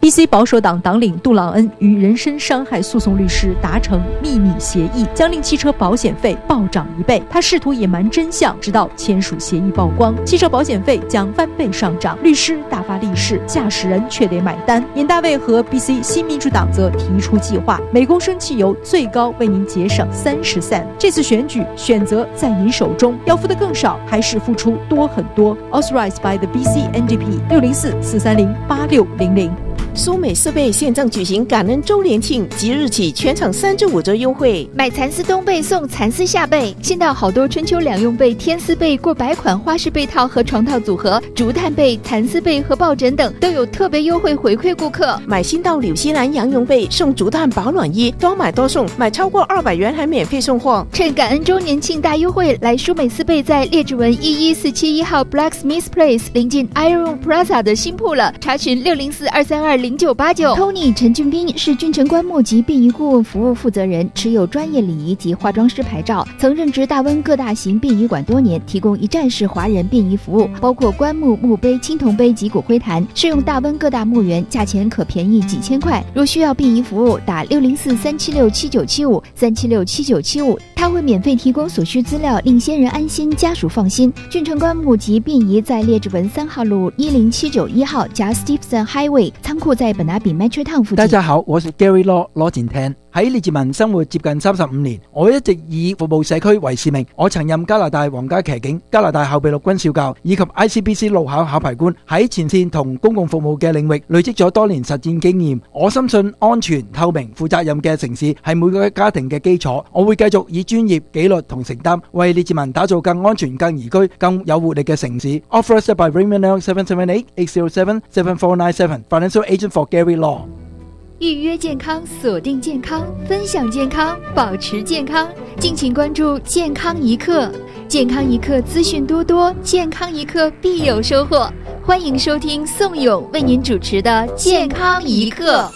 BC 保守党党领杜朗恩与人身伤害诉讼律师达成秘密协议，将令汽车保险费暴涨1倍。他试图隐瞒真相，直到签署协议曝光，汽车保险费将翻倍上涨。律师大发利市，驾驶人却得买单。尹大卫和 BC 新民主党则提出计划，每公升汽油最高为您节省30 cent。这次选举选择在您手中，要付的更少，还是付出多很多 ？Authorized by the BC NDP 604-430-8600。 苏美设备现正举行感恩周年庆，即日起全场3至5折优惠， 买蚕丝冬被送蚕丝夏被。现到好多春秋两用被、天丝被、过百款花式被套和床套组合、竹炭被、蚕丝被和抱枕等都有特别优惠回馈顾客。 买新到纽西兰羊绒被送竹炭保暖衣，多买多送，买超过200元还免费送货。 趁感恩周年庆大优惠，来舒美斯贝在列治文11471号 Blacksmith Place 临近 Iron Plaza 的新铺了，查询604-232-0989。 Tony 陈俊斌是君臣棺木及殡仪顾问服务负责人，持有专业礼仪及化妆师牌照，曾任职大温各大型殡仪馆多年，提供一站式华人殡仪服务，包括棺木、墓碑、青铜碑及骨灰坛，适用大温各大墓园，价钱可便宜几千块。若需要殡仪服务，打604-376-7975 他会免费提供所需资料，令先人安心，家属放心。君臣棺木及殡仪在列治文3號路10791號加 Stephenson Highway， 倉庫在本拿比 Metro Town 附近。 大家好，我是 Gary Law 羅健聽。喺列治文生活接近35年，我一直以服務社區為使命。我曾任加拿大皇家騎警、加拿大後備陸軍少校以及 ICBC 路考考牌官，喺前線同公共服務嘅領域累積咗多年實戰經驗。我深信安全、透明、負責任嘅城市係每個家庭嘅基礎。我會繼續以專業、紀律同承擔，為列治文打造更安全、更宜居、更有活力嘅城市。Authorized by Raymond L 778-807-7497 Financial Agent for Gary Law。 预约健康，锁定健康，分享健康，保持健康。敬请关注健康一刻，健康一刻资讯多多，健康一刻必有收获。欢迎收听宋勇为您主持的健康一刻。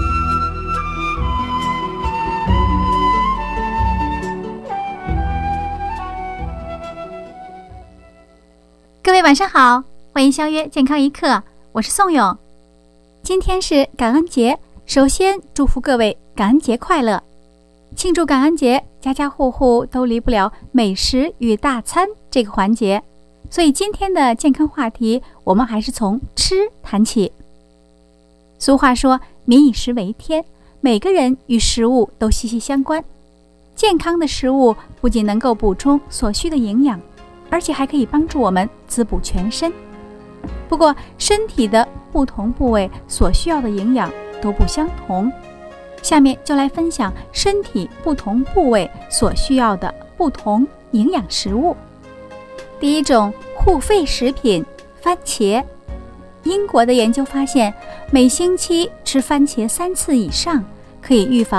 各位晚上好，欢迎相约健康一刻，我是宋勇。今天是感恩节，首先祝福各位感恩节快乐。庆祝感恩节，家家户户都离不了美食与大餐这个环节，所以今天的健康话题我们还是从吃谈起。俗话说民以食为天，每个人与食物都息息相关。健康的食物不仅能够补充所需的营养，而且还可以帮助我们滋补全身。不过身体的不同部位所需要的营养都不相同，下面就来分享身体不同部位所需要的不同营养食物。第一种护肺食品，番茄。英国的研究发现，每星期吃番茄3次以上，可以预防